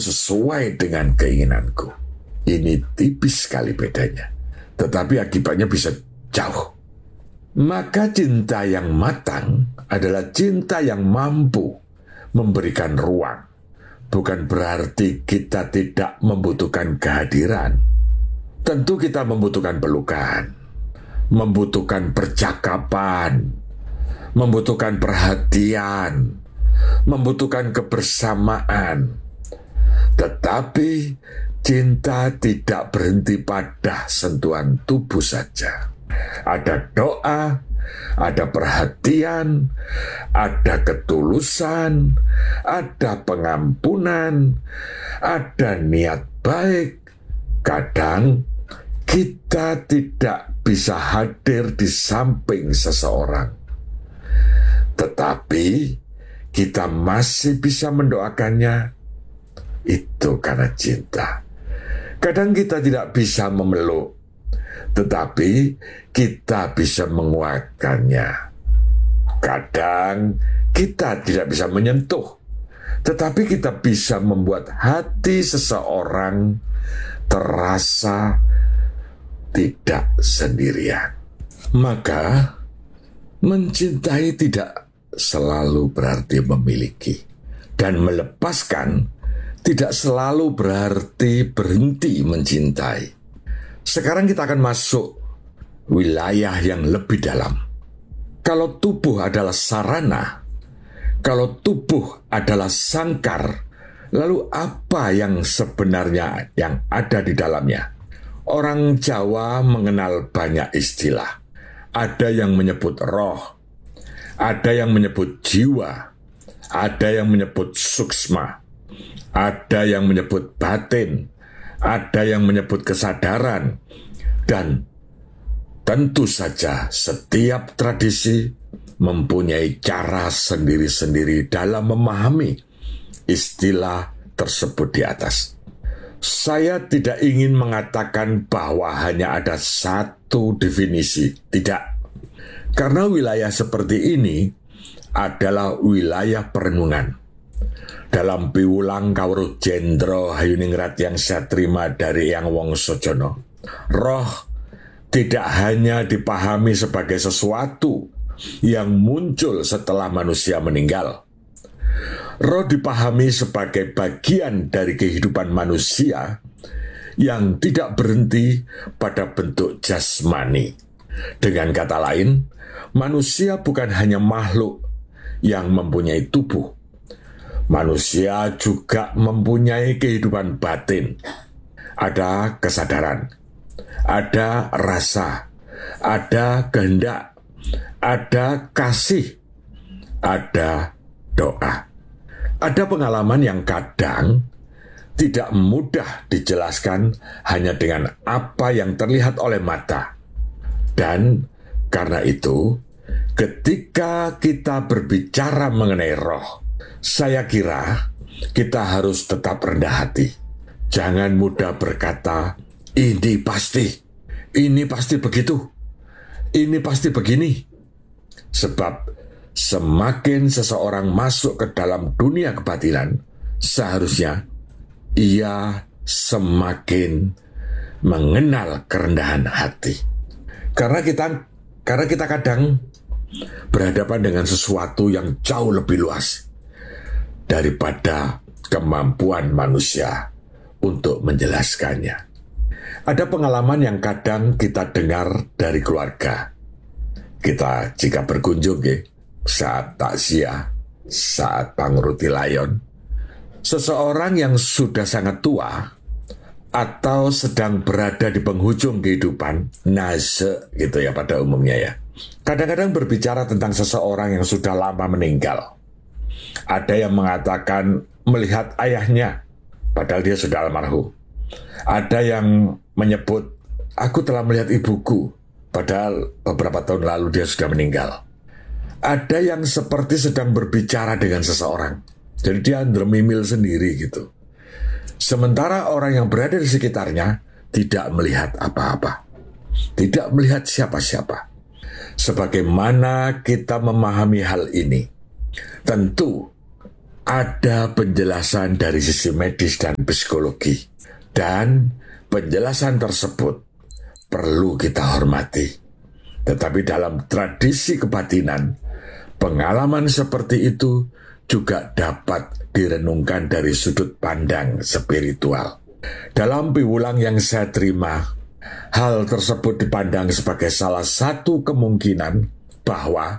sesuai dengan keinginanku. Ini tipis sekali bedanya, tetapi akibatnya bisa jauh. Maka cinta yang matang adalah cinta yang mampu memberikan ruang. Bukan berarti kita tidak membutuhkan kehadiran. Tentu kita membutuhkan pelukan, membutuhkan percakapan, membutuhkan perhatian, membutuhkan kebersamaan. Tetapi cinta tidak berhenti pada sentuhan tubuh saja. Ada doa, ada perhatian, ada ketulusan, ada pengampunan, ada niat baik. Kadang kita tidak bisa hadir di samping seseorang, tetapi kita masih bisa mendoakannya. Itu karena cinta. Kadang kita tidak bisa memeluk, tetapi kita bisa menguatkannya. Kadang kita tidak bisa menyentuh, tetapi kita bisa membuat hati seseorang terasa tidak sendirian. Maka mencintai tidak selalu berarti memiliki, dan melepaskan tidak selalu berarti berhenti mencintai. Sekarang kita akan masuk wilayah yang lebih dalam. Kalau tubuh adalah sarana, kalau tubuh adalah sangkar, lalu apa yang sebenarnya yang ada di dalamnya? Orang Jawa mengenal banyak istilah. Ada yang menyebut roh, ada yang menyebut jiwa, ada yang menyebut suksma, ada yang menyebut batin, ada yang menyebut kesadaran, dan tentu saja setiap tradisi mempunyai cara sendiri-sendiri dalam memahami istilah tersebut di atas. Saya tidak ingin mengatakan bahwa hanya ada satu definisi, tidak. Karena wilayah seperti ini adalah wilayah perenungan. Dalam piwulang kawruh Jendro Hayuningrat yang saya terima dari Yang Wongsojono, roh tidak hanya dipahami sebagai sesuatu yang muncul setelah manusia meninggal. Roh dipahami sebagai bagian dari kehidupan manusia yang tidak berhenti pada bentuk jasmani. Dengan kata lain, manusia bukan hanya makhluk yang mempunyai tubuh. Manusia juga mempunyai kehidupan batin. Ada kesadaran, ada rasa, ada kehendak, ada kasih, ada doa. Ada pengalaman yang kadang tidak mudah dijelaskan hanya dengan apa yang terlihat oleh mata. Dan karena itu, ketika kita berbicara mengenai roh, saya kira kita harus tetap rendah hati. Jangan mudah berkata, ini pasti begitu, ini pasti begini. Sebab semakin seseorang masuk ke dalam dunia kebatilan, seharusnya ia semakin mengenal kerendahan hati. Karena kita kadang berhadapan dengan sesuatu yang jauh lebih luas daripada kemampuan manusia untuk menjelaskannya. Ada pengalaman yang kadang kita dengar dari keluarga. Kita jika berkunjung saat takziah, saat pangruti layon, seseorang yang sudah sangat tua atau sedang berada di penghujung kehidupan, nase gitu ya pada umumnya ya, kadang-kadang berbicara tentang seseorang yang sudah lama meninggal. Ada yang mengatakan melihat ayahnya, padahal dia sudah almarhum. Ada yang menyebut, aku telah melihat ibuku, padahal beberapa tahun lalu dia sudah meninggal. Ada yang seperti sedang berbicara dengan seseorang, jadi dia ndremimil sendiri gitu. Sementara orang yang berada di sekitarnya tidak melihat apa-apa, tidak melihat siapa-siapa. Sebagaimana kita memahami hal ini, tentu ada penjelasan dari sisi medis dan psikologi, dan penjelasan tersebut perlu kita hormati. Tetapi dalam tradisi kebatinan, pengalaman seperti itu juga dapat direnungkan dari sudut pandang spiritual. Dalam piwulang yang saya terima, hal tersebut dipandang sebagai salah satu kemungkinan bahwa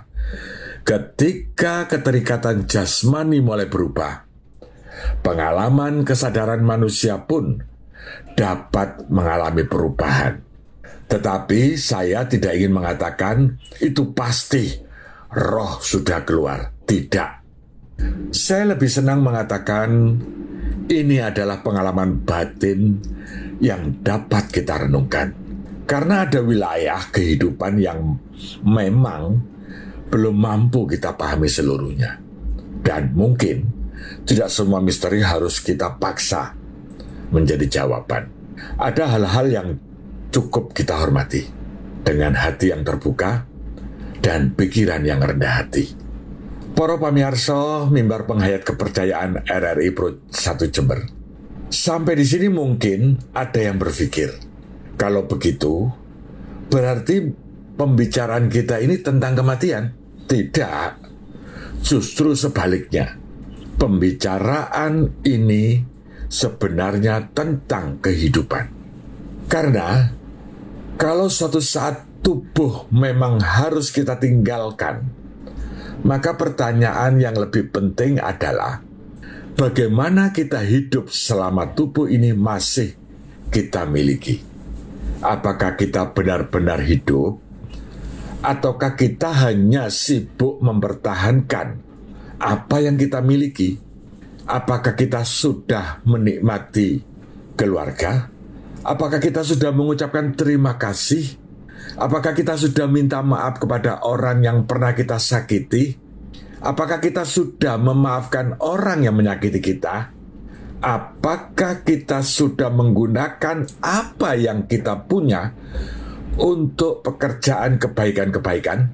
ketika keterikatan jasmani mulai berubah, pengalaman kesadaran manusia pun dapat mengalami perubahan. Tetapi saya tidak ingin mengatakan itu pasti roh sudah keluar. Tidak. Saya lebih senang mengatakan ini adalah pengalaman batin yang dapat kita renungkan. Karena ada wilayah kehidupan yang memang belum mampu kita pahami seluruhnya. Dan mungkin tidak semua misteri harus kita paksa menjadi jawaban. Ada hal-hal yang cukup kita hormati dengan hati yang terbuka dan pikiran yang rendah hati. Para pamirsa mimbar penghayat kepercayaan RRI Pro 1 Jember. Sampai di sini mungkin ada yang berpikir, kalau begitu berarti pembicaraan kita ini tentang kematian. Tidak, justru sebaliknya. Pembicaraan ini sebenarnya tentang kehidupan. Karena kalau suatu saat tubuh memang harus kita tinggalkan, maka pertanyaan yang lebih penting adalah bagaimana kita hidup selama tubuh ini masih kita miliki. Apakah kita benar-benar hidup? Ataukah kita hanya sibuk mempertahankan apa yang kita miliki? Apakah kita sudah menikmati keluarga? Apakah kita sudah mengucapkan terima kasih? Apakah kita sudah minta maaf kepada orang yang pernah kita sakiti? Apakah kita sudah memaafkan orang yang menyakiti kita? Apakah kita sudah menggunakan apa yang kita punya untuk pekerjaan kebaikan-kebaikan?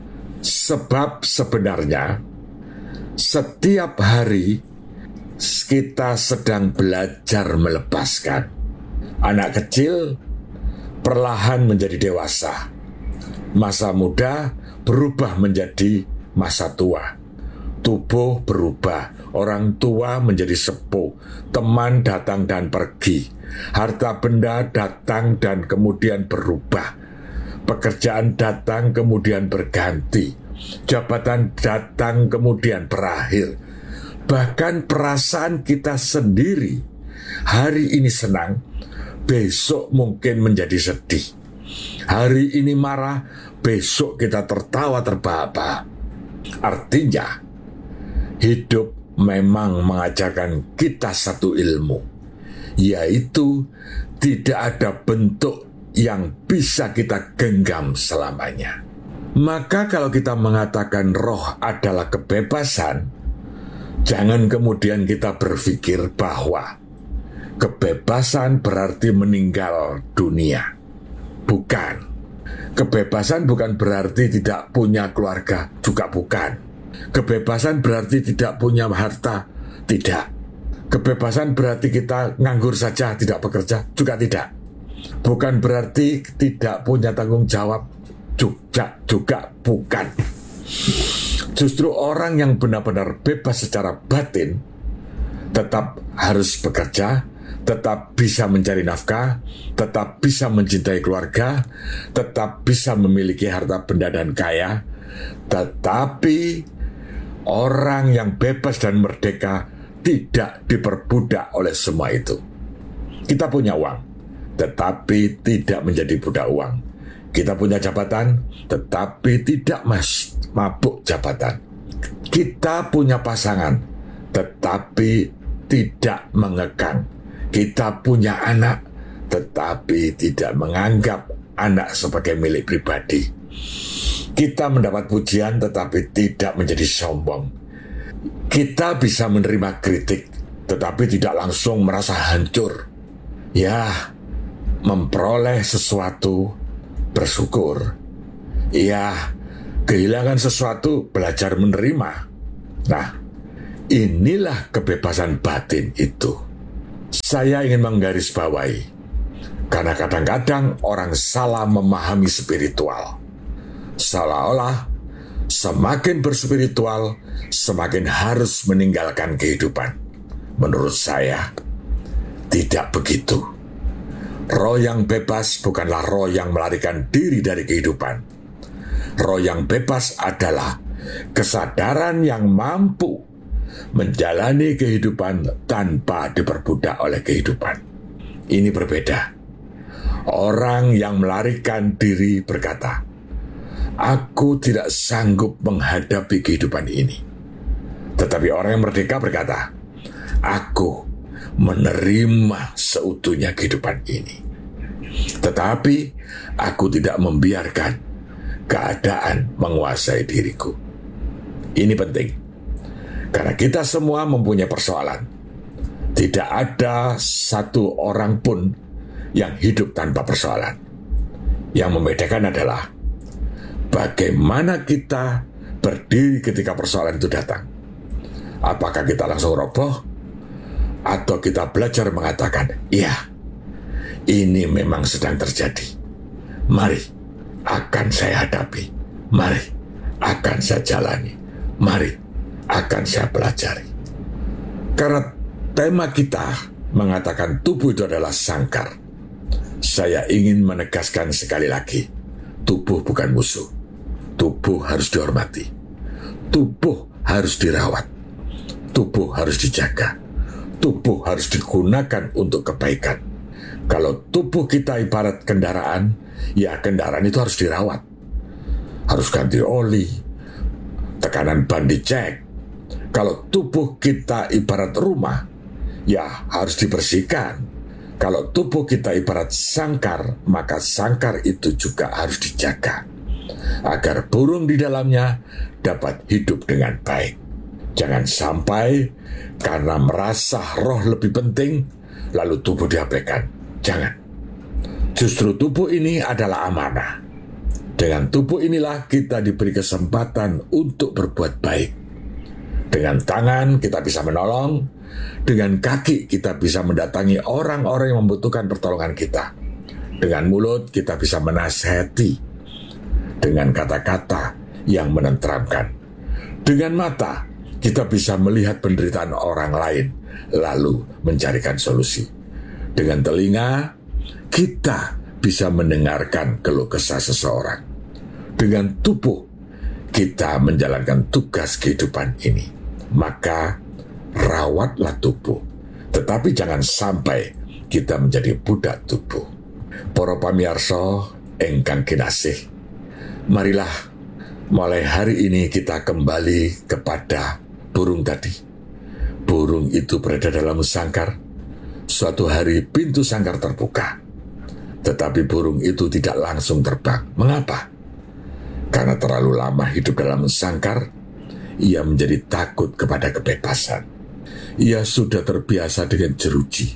Sebab sebenarnya setiap hari kita sedang belajar melepaskan. Anak kecil perlahan menjadi dewasa. Masa muda berubah menjadi masa tua. Tubuh berubah, orang tua menjadi sepuh, teman datang dan pergi, harta benda datang dan kemudian berubah, pekerjaan datang kemudian berganti, jabatan datang kemudian berakhir. Bahkan perasaan kita sendiri, hari ini senang, besok mungkin menjadi sedih. Hari ini marah, besok kita tertawa terbahak-bahak. Artinya, hidup memang mengajarkan kita satu ilmu, yaitu tidak ada bentuk yang bisa kita genggam selamanya. Maka kalau kita mengatakan roh adalah kebebasan, jangan kemudian kita berpikir bahwa kebebasan berarti meninggal dunia. Bukan. Kebebasan bukan berarti tidak punya keluarga, juga bukan. Kebebasan berarti tidak punya harta, tidak. Kebebasan berarti kita nganggur saja, tidak bekerja, juga tidak. Bukan berarti tidak punya tanggung jawab, juga bukan. Justru orang yang benar-benar bebas secara batin tetap harus bekerja, tetap bisa mencari nafkah, tetap bisa mencintai keluarga, tetap bisa memiliki harta benda dan kaya. Tetapi orang yang bebas dan merdeka tidak diperbudak oleh semua itu. Kita punya uang, tetapi tidak menjadi budak uang. Kita punya jabatan, tetapi tidak mabuk jabatan. Kita punya pasangan, tetapi tidak mengekang. Kita punya anak, tetapi tidak menganggap anak sebagai milik pribadi. Kita mendapat pujian tetapi tidak menjadi sombong. Kita bisa menerima kritik tetapi tidak langsung merasa hancur. Ya, memperoleh sesuatu, bersyukur. Ya, kehilangan sesuatu, belajar menerima. Nah, Inilah kebebasan batin itu. Saya ingin menggarisbawahi, karena kadang-kadang orang salah memahami spiritual. Seolah-olah semakin berspiritual, semakin harus meninggalkan kehidupan. Menurut saya, tidak begitu. Roh yang bebas bukanlah roh yang melarikan diri dari kehidupan. Roh yang bebas adalah kesadaran yang mampu menjalani kehidupan tanpa diperbudak oleh kehidupan. Ini berbeda. Orang yang melarikan diri berkata, "Aku tidak sanggup menghadapi kehidupan ini." Tetapi orang yang merdeka berkata, "Aku menerima seutuhnya kehidupan ini. Tetapi aku tidak membiarkan keadaan menguasai diriku." Ini penting, karena kita semua mempunyai persoalan. Tidak ada satu orang pun yang hidup tanpa persoalan. Yang membedakan adalah bagaimana kita berdiri ketika persoalan itu datang. Apakah kita langsung roboh, atau kita belajar mengatakan, "Iya, ini memang sedang terjadi. Mari, akan saya hadapi. Mari, akan saya jalani. Mari, akan saya pelajari." Karena tema kita mengatakan tubuh itu adalah sangkar, saya ingin menegaskan sekali lagi, tubuh bukan musuh. Tubuh harus dihormati. Tubuh harus dirawat. Tubuh harus dijaga. Tubuh harus digunakan untuk kebaikan. Kalau tubuh kita ibarat kendaraan, ya kendaraan itu harus dirawat. Harus ganti oli, tekanan ban dicek. Kalau tubuh kita ibarat rumah, ya harus dibersihkan. Kalau tubuh kita ibarat sangkar, maka sangkar itu juga harus dijaga, agar burung di dalamnya dapat hidup dengan baik. Jangan sampai karena merasa roh lebih penting, lalu tubuh diabaikan. Jangan. Justru tubuh ini adalah amanah. Dengan tubuh inilah kita diberi kesempatan untuk berbuat baik. Dengan tangan kita bisa menolong, dengan kaki kita bisa mendatangi orang-orang yang membutuhkan pertolongan kita. Dengan mulut kita bisa menasihati, dengan kata-kata yang menenteramkan. Dengan mata kita bisa melihat penderitaan orang lain, lalu mencarikan solusi. Dengan telinga kita bisa mendengarkan keluh kesah seseorang. Dengan tubuh kita menjalankan tugas kehidupan ini. Maka rawatlah tubuh, tetapi jangan sampai kita menjadi budak tubuh. Para pamirsa ingkang kinasih, marilah mulai hari ini kita kembali kepada burung tadi. Burung itu berada dalam sangkar. Suatu hari pintu sangkar terbuka, tetapi burung itu tidak langsung terbang. Mengapa? Karena terlalu lama hidup dalam sangkar, ia menjadi takut kepada kebebasan. Ia sudah terbiasa dengan jeruji.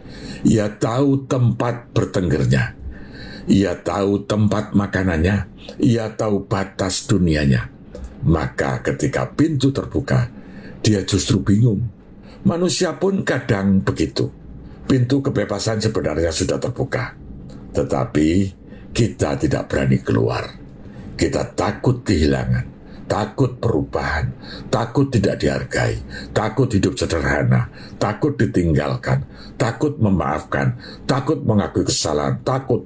Ia tahu tempat bertenggernya. Ia tahu tempat makanannya. Ia tahu batas dunianya. Maka ketika pintu terbuka, dia justru bingung. Manusia pun kadang begitu. Pintu kebebasan sebenarnya sudah terbuka, tetapi kita tidak berani keluar. Kita takut kehilangan, takut perubahan, takut tidak dihargai, takut hidup sederhana, takut ditinggalkan, takut memaafkan, takut mengakui kesalahan, takut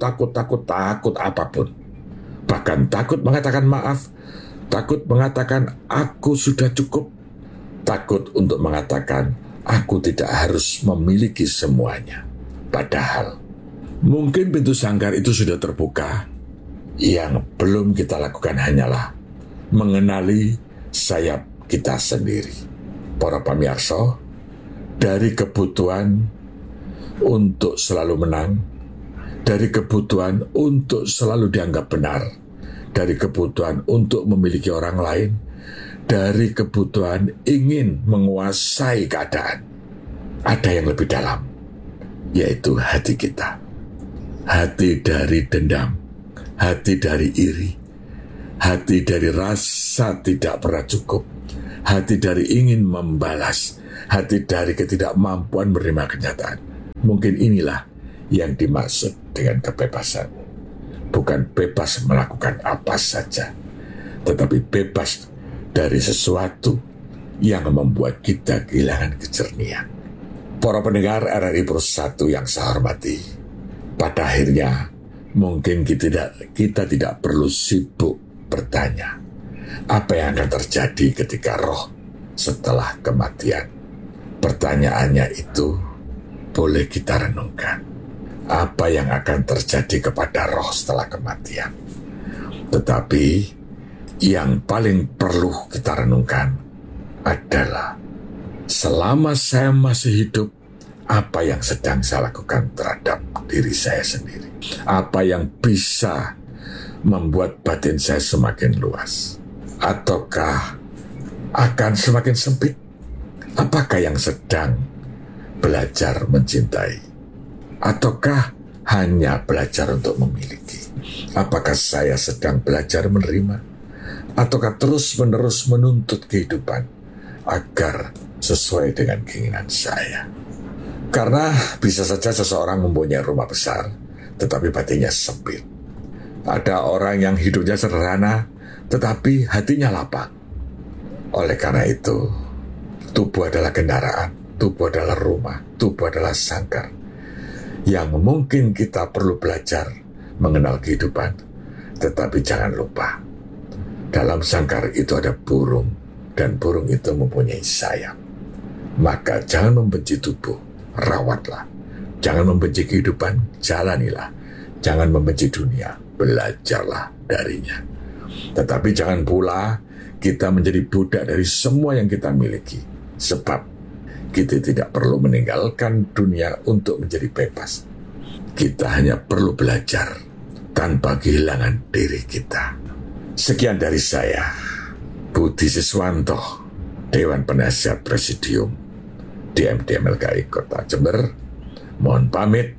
apapun. Bahkan takut mengatakan maaf, takut mengatakan aku sudah cukup, takut untuk mengatakan aku tidak harus memiliki semuanya. Padahal mungkin pintu sangkar itu sudah terbuka. Yang belum kita lakukan hanyalah mengenali sayap kita sendiri. Para pamirsa, dari kebutuhan untuk selalu menang, dari kebutuhan untuk selalu dianggap benar, dari kebutuhan untuk memiliki orang lain, dari kebutuhan ingin menguasai keadaan, ada yang lebih dalam, yaitu hati kita. Hati dari dendam, hati dari iri, hati dari rasa tidak pernah cukup, hati dari ingin membalas, hati dari ketidakmampuan menerima kenyataan. Mungkin inilah yang dimaksud dengan kebebasan. Bukan bebas melakukan apa saja, tetapi bebas dari sesuatu yang membuat kita kehilangan kejernihan. Para pendengar RRI Pro 1 yang saya hormati, pada akhirnya mungkin kita tidak perlu sibuk bertanya apa yang akan terjadi ketika roh setelah kematian. Pertanyaannya itu boleh kita renungkan. Apa yang akan terjadi kepada roh setelah kematian? Tetapi yang paling perlu kita renungkan adalah selama saya masih hidup, apa yang sedang saya lakukan terhadap diri saya sendiri? Apa yang bisa membuat batin saya semakin luas? Ataukah akan semakin sempit? Apakah yang sedang belajar mencintai? Ataukah hanya belajar untuk memiliki? Apakah saya sedang belajar menerima? Ataukah terus-menerus menuntut kehidupan agar sesuai dengan keinginan saya? Karena bisa saja seseorang mempunyai rumah besar, tetapi batinnya sempit. Ada orang yang hidupnya sederhana, tetapi hatinya lapang. Oleh karena itu, tubuh adalah kendaraan, tubuh adalah rumah, tubuh adalah sangkar, yang mungkin kita perlu belajar mengenal kehidupan. Tetapi jangan lupa, dalam sangkar itu ada burung, dan burung itu mempunyai sayap. Maka jangan membenci tubuh, rawatlah. Jangan membenci kehidupan, jalanilah. Jangan membenci dunia, belajarlah darinya. Tetapi jangan pula kita menjadi budak dari semua yang kita miliki. Sebab kita tidak perlu meninggalkan dunia untuk menjadi bebas. Kita hanya perlu belajar tanpa kehilangan diri kita. Sekian dari saya, Budi Siswanto, Dewan Penasihat Presidium DMD MLKI Kota Jember. Mohon pamit.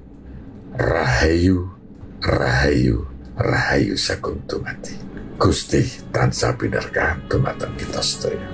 Rahayu, Rahayu, Rahayu Sagung Tumati. Gusti tansah binerkahan dumateng kita sedaya.